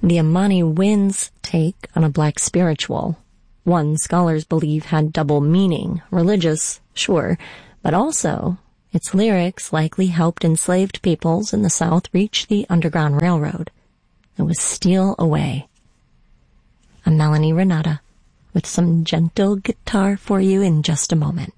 The Amani Winds take on a black spiritual. One scholars believe had double meaning, religious, sure, but also its lyrics likely helped enslaved peoples in the South reach the Underground Railroad. It was Steal Away. I'm Melanie Renata with some gentle guitar for you in just a moment.